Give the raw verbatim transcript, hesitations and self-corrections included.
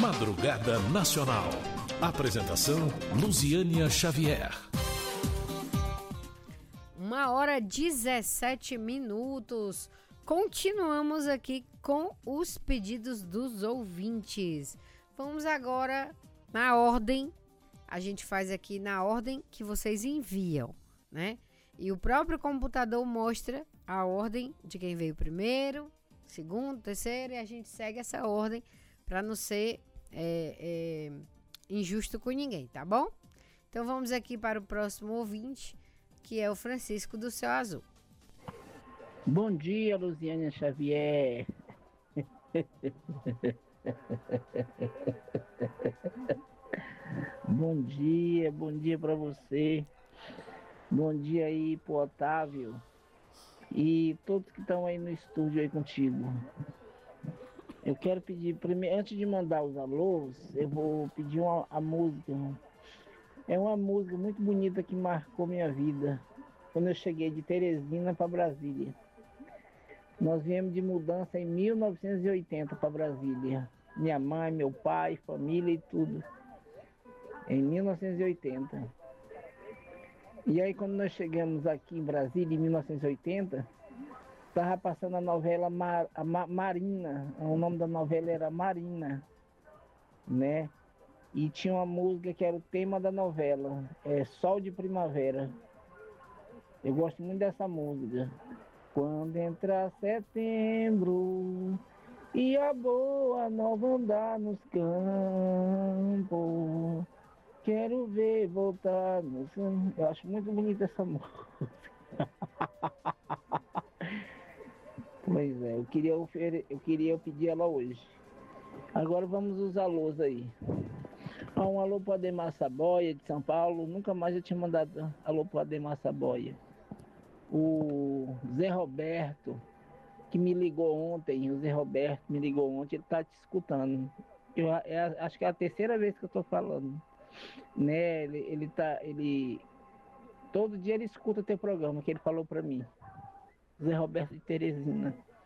Madrugada Nacional. Apresentação Luziânia Xavier. Uma hora e dezessete minutos. Continuamos aqui com os pedidos dos ouvintes. Vamos agora na ordem. A gente faz aqui na ordem que vocês enviam, né? E o próprio computador mostra a ordem de quem veio primeiro, segundo, terceiro, e a gente segue essa ordem para não ser é, é, injusto com ninguém, tá bom? Então vamos aqui para o próximo ouvinte, que é o Francisco do Céu Azul. Bom dia, Luziânia Xavier. Bom dia, bom dia para você. Bom dia aí pro Otávio e todos que estão aí no estúdio aí contigo. Eu quero pedir, primeiro, antes de mandar os alôs, eu vou pedir uma a música. É uma música muito bonita que marcou minha vida. Quando eu cheguei de Teresina para Brasília. Nós viemos de mudança em mil novecentos e oitenta para Brasília. Minha mãe, meu pai, família e tudo. Em mil novecentos e oitenta. E aí quando nós chegamos aqui em Brasília, em mil novecentos e oitenta, estava passando a novela Mar, a Ma, Marina. O nome da novela era Marina, né? E tinha uma música que era o tema da novela, é Sol de Primavera. Eu gosto muito dessa música. Quando entrar setembro e a boa nova andar nos campos, quero ver voltar nos... Eu acho muito bonita essa música. Pois é, eu queria, ofere... eu queria pedir ela hoje. Agora vamos os alôs aí. Ah, um alô para Ademar Saboia, de São Paulo. Nunca mais eu tinha mandado alô para Ademar Saboia. O Zé Roberto, que me ligou ontem, o Zé Roberto me ligou ontem, ele está te escutando. Eu é, acho que é a terceira vez que eu estou falando. Né? Ele, ele tá. Ele. Todo dia ele escuta teu programa, que ele falou para mim. Zé Roberto de Teresina.